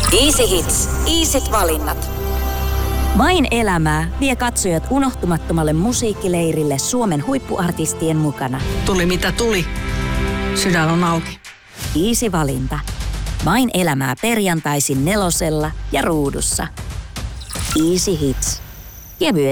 Easy Hits. Easyt valinnat. Vain elämää vie katsojat unohtumattomalle musiikkileirille Suomen huippuartistien mukana. Tuli mitä tuli. Sydän on auki. Easy valinta. Vain elämää perjantaisin 4 ja Ruudussa. Easy Hits. Kevyen